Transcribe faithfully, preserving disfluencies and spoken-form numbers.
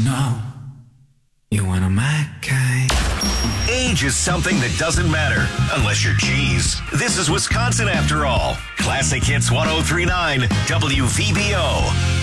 know you want a Mackay. Age is something that doesn't matter unless you're cheese. This is Wisconsin after all. Classic Hits one oh three point nine W V B O.